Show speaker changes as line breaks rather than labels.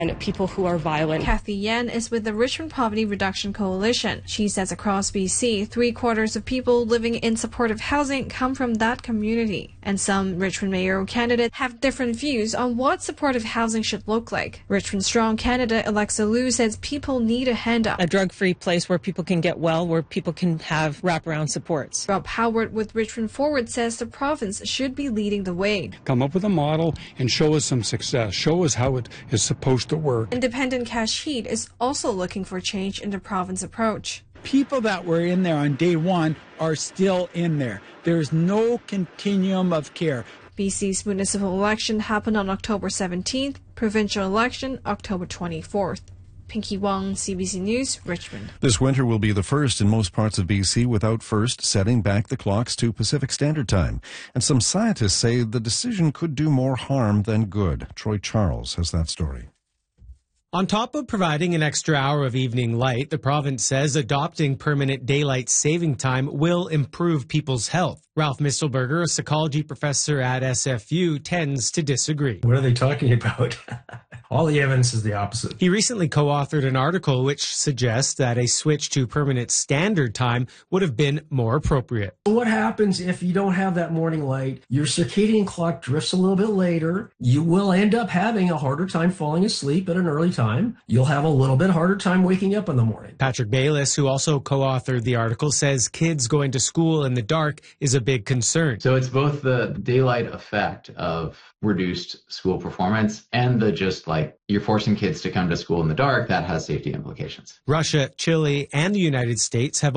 and people who are violent.
Kathy Yan is with the Richmond Poverty Reduction Coalition. She says across BC, 3/4 of people living in supportive housing come from that community. And some Richmond mayoral candidates have different views on what supportive housing should look like. Richmond Strong candidate Alexa Liu says people need a hand up.
A drug-free place where people can get well, where people can have wraparound supports.
Rob Howard with Richmond Forward says the province should be leading the way.
Come up with a model and show us some success. Show us how it is supposed to work.
Independent Cash Heat is also looking for change in the province approach.
People that were in there on day one are still in there. There's no continuum of care.
BC's municipal election happened on October 17th, provincial election October 24th. Pinky Wong, CBC News, Richmond.
This winter will be the first in most parts of BC without first setting back the clocks to Pacific Standard Time. And some scientists say the decision could do more harm than good. Troy Charles has that story.
On top of providing an extra hour of evening light, the province says adopting permanent daylight saving time will improve people's health. Ralph Mistelberger, a psychology professor at SFU, tends to disagree.
What are they talking about? All the evidence is the opposite.
He recently co-authored an article which suggests that a switch to permanent standard time would have been more appropriate.
What happens if you don't have that morning light? Your circadian clock drifts a little bit later. You will end up having a harder time falling asleep at an early time. You'll have a little bit harder time waking up in the morning.
Patrick Bayless, who also co-authored the article, says kids going to school in the dark is a big concern.
So it's both the daylight effect of reduced school performance and the just like you're forcing kids to come to school in the dark that has safety implications.
Russia, Chile, and the United States have